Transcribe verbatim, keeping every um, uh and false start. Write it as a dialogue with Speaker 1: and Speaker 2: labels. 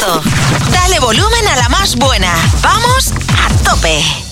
Speaker 1: temazo. Dale volumen a la más buena. ¡Vamos a tope!